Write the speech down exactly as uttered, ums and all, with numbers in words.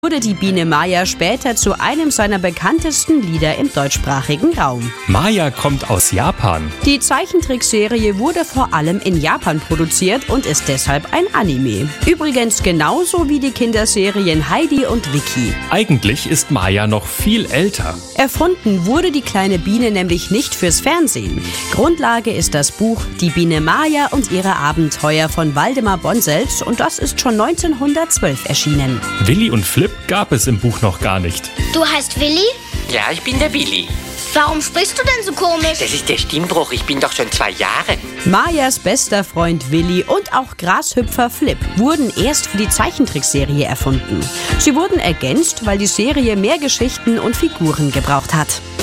wurde die Biene Maya später zu einem seiner bekanntesten Lieder im deutschsprachigen Raum. Maya kommt aus Japan. Die Zeichentrickserie wurde vor allem in Japan produziert und ist deshalb ein Anime. Übrigens genauso wie die Kinderserien Heidi und Vicky. Eigentlich ist Maya noch viel älter. Erfunden wurde die kleine Biene nämlich nicht fürs Fernsehen. Grundlage ist das Buch Die Biene Maya und ihre Abenteuer von Waldemar Bonsels und das ist schon neunzehnhundertzwölf erschienen. Willi und Flip gab es im Buch noch gar nicht. Du heißt Willi? Ja, ich bin der Willi. Warum sprichst du denn so komisch? Das ist der Stimmbruch, ich bin doch schon zwei Jahre. Mayas bester Freund Willi und auch Grashüpfer Flip wurden erst für die Zeichentrickserie erfunden. Sie wurden ergänzt, weil die Serie mehr Geschichten und Figuren gebraucht hat.